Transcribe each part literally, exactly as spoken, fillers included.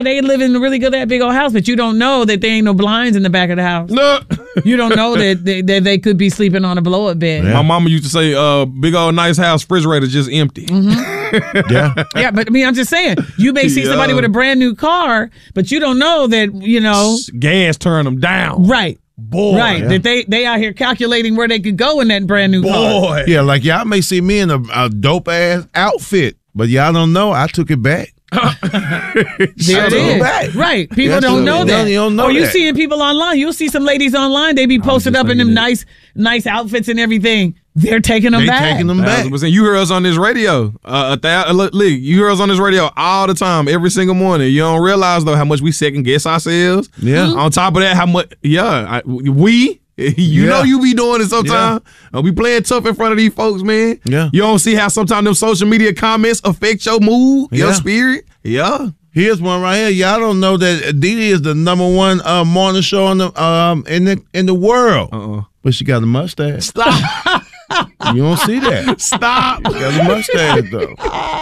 They live in a really good, that big old house, but you don't know that there ain't no blinds in the back of the house. No. You don't know that they, that they could be sleeping on a blow-up bed. Yeah. My mama used to say, uh, big old nice house, refrigerator just empty. Mm-hmm. yeah. Yeah, but I mean, I'm just saying, you may see Yeah. somebody with a brand new car, but you don't know that, you know. Gas turn them down. Right. Boy. Right. Yeah. That they, they out here calculating where they could go in that brand new Boy. car. Yeah, like y'all may see me in a, a dope-ass outfit, but y'all don't know I took it back. There it is. Back. Right. People Yeah, don't so know they that. don't- you don't know or you that. seeing people online. You'll see some ladies online. They be posted up in them nice, nice outfits and everything. They're taking them They back. taking them back. Thousand percent. You hear us on this radio. Uh, a thou- look, look, you hear us on this radio all the time, every single morning. You don't realize, though, how much we second guess ourselves. Yeah. Mm-hmm. On top of that, how much, yeah, I, we, you Yeah. know you be doing it sometimes. Uh, we playing tough in front of these folks, man. Yeah. You don't see how sometimes them social media comments affect your mood, your Yeah. spirit. Yeah. Here's one right here. Y'all don't know that Didi is the number one uh, morning show in the um in the in the world. Uh-uh. But she got a mustache. Stop. You don't see that. Stop. She got a mustache though.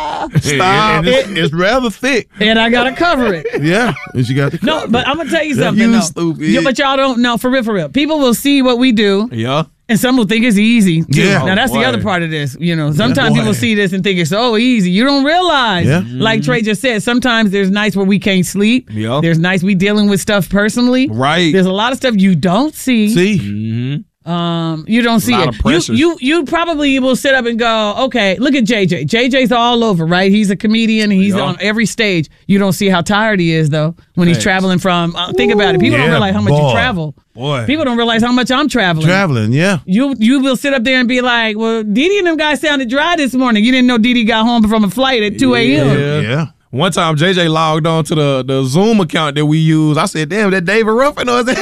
Stop. And it's, it's rather thick. And I got to cover it. Yeah. And she got the No, but I'm going to tell you something, You though. stupid. Yeah, but y'all don't know. For real, for real. People will see what we do. Yeah. And some will think it's easy. too. Yeah. Now, that's Oh, the boy. other part of this. You know, sometimes boy. people see this and think it's so easy. You don't realize. Yeah. Like Trey just said, sometimes there's nights where we can't sleep. Yeah. There's nights we dealing with stuff personally. Right. There's a lot of stuff you don't see. See? Mm-hmm. Um, you don't see lot it. of pressures. You, you you probably will sit up and go, okay, look at J J. J J's all over, right? He's a comedian. He's Yeah. on every stage. You don't see how tired he is, though, when he's Facts. traveling from, uh, think about it. People don't Yeah, realize how much boy. you travel. Boy. People don't realize how much I'm traveling. Traveling, yeah. You you will sit up there and be like, well, Didi and them guys sounded dry this morning. You didn't know Didi got home from a flight at two a.m. Yeah. Yeah. One time, J J logged on to the, the Zoom account that we use. I said, damn, that David Ruffin or is that?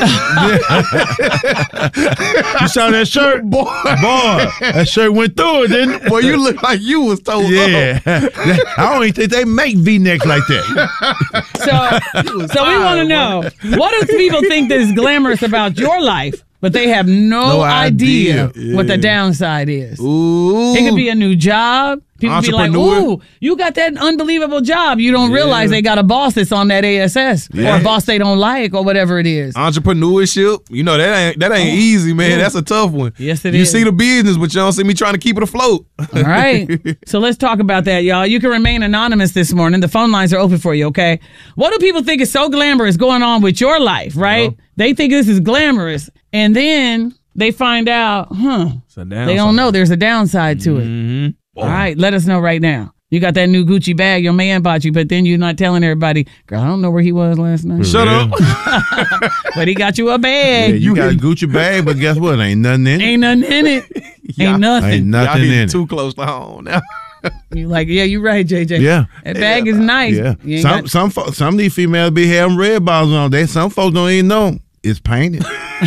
You saw that shirt? Boy. Boy, that shirt went through it, didn't it? Boy, you look like you was told Yeah. I don't even think they make V-necks like that. So, so we want to know, what do people think that is glamorous about your life, but they have no, No idea, idea. what the downside is? Ooh. It could be a new job. People be like, Entrepreneur. ooh, you got that unbelievable job. You don't realize they got a boss that's on that A S S or Yeah. a boss they don't like or whatever it is. Entrepreneurship, you know, that ain't that ain't easy, man. That's a tough one. Yes, it you is. see the business, but you don't see me trying to keep it afloat. All right. So let's talk about that, y'all. You can remain anonymous this morning. The phone lines are open for you, okay? What do people think is so glamorous going on with your life, right? Yeah. They think this is glamorous. And then they find out, huh, So they don't know there's a downside to it. Mm-hmm. All right. Let us know right now. You got that new Gucci bag your man bought you, but then you're not telling everybody, girl, I don't know where he was last night. Shut Yeah. up. But he got you a Yeah, bag. you got a Gucci bag, but guess what? Ain't nothing in it. Ain't nothing in it. Yeah. Ain't nothing. Ain't Y'all nothing hitting in it. too close to home now. You like, yeah, you're right, J J. Yeah. That bag is nice. Yeah. You ain't Some got- some fo- some of these females be having red bottles on. They some folks don't even know it's painted.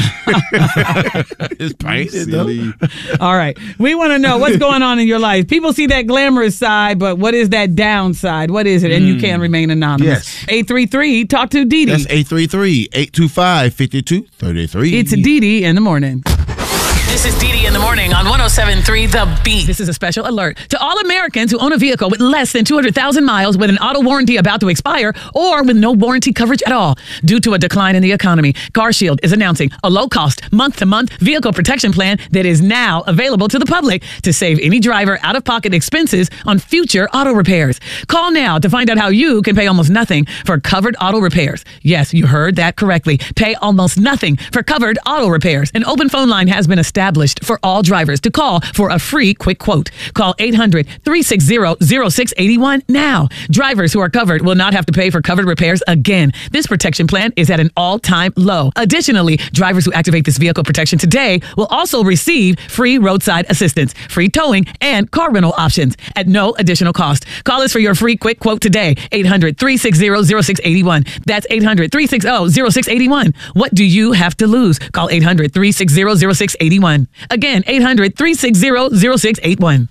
It's painted though. Silly. All right. We want to know what's going on in your life. People see that glamorous side, but what is that downside? What is it? And you can remain anonymous. Yes. eight three three, talk to Didi. That's eight three three, eight two five, five two three three. It's Didi in the morning. This is Didi in the morning on one oh seven point three The Beat. This is a special alert to all Americans who own a vehicle with less than two hundred thousand miles with an auto warranty about to expire or with no warranty coverage at all. Due to a decline in the economy, CarShield is announcing a low-cost, month-to-month vehicle protection plan that is now available to the public to save any driver out-of-pocket expenses on future auto repairs. Call now to find out how you can pay almost nothing for covered auto repairs. Yes, you heard that correctly. Pay almost nothing for covered auto repairs. An open phone line has been established for all drivers to call for a free quick quote. Call eight hundred, three six zero, zero six eight one now. Drivers who are covered will not have to pay for covered repairs again. This protection plan is at an all-time low. Additionally, drivers who activate this vehicle protection today will also receive free roadside assistance, free towing, and car rental options at no additional cost. Call us for your free quick quote today. eight hundred, three six zero, zero six eight one. That's eight hundred, three six zero, zero six eight one. What do you have to lose? Call eight hundred, three six zero, zero six eight one. Again, eight hundred, three six zero, zero six eight one.